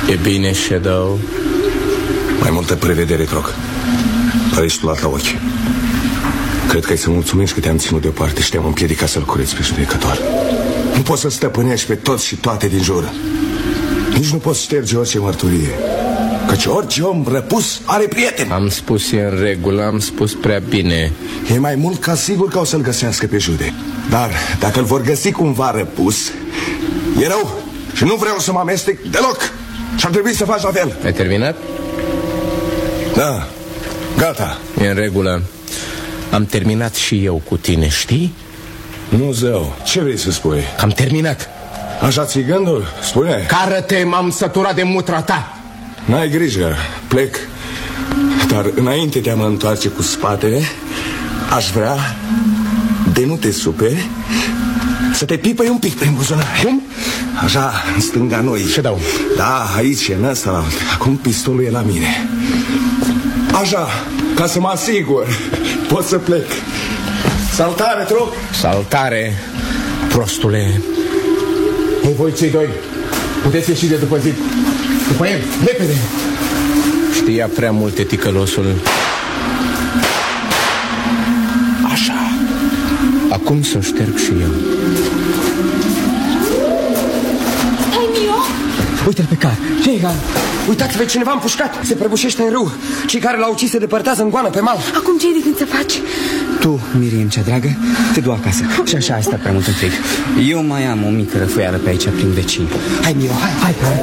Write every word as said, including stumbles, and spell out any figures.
E bine, Shadow. Mai multă prevedere, Croc. Părești tu la ochi. Cred că ai să mulțumești că te-am ținut deoparte și te-am împiedicat să-l cureți pe judecător. Nu poți să stăpânești pe toți și toate din jur. Nici nu poți șterge orice mărturie, căci orice om răpus are prieteni. Am spus e în regulă, am spus prea bine. E mai mult ca sigur că o să-l găsească pe Jude. Dar dacă îl vor găsi cumva răpus, e rău și nu vreau să mă amestec deloc. Și ar trebui să faci la fel. Ai terminat? Da, gata. E în regulă. Am terminat și eu cu tine, știi? Nu, zău, ce vrei să spui? Am terminat. Așa ți-i gândul? Spune. Cară-te, m-am săturat de mutra ta. N-ai grijă, plec. Dar înainte de a mă întoarce cu spatele, aș vrea, de nu te superi, să te pipăi un pic prin buzunar. Cum? Așa, în stânga noi. Ce dau? Da, aici, în ăsta. Acum pistolul e la mine. Așa, ca să mă asigur, pot să plec. Saltare, Troc. Saltare, prostule. Ei, voi cei doi, puteți ieși de după zid. După el, repede. Știa prea multe ticălosul. Așa. Acum să o șterg și eu. Stai, Mio! Uite-l pe car. Ce e, car? Uitați-vă, cineva împușcat. Se prăbușește în râu. Cei care l-au ucis se depărtează în goană pe mal. Acum ce-i de când să faci? Tu, Miriam, cea dragă, te du acasă. Și așa ai stat prea mult în frig. Eu mai am o mică răfuială pe aici prin vecini. Hai, Mio, hai, hai, hai.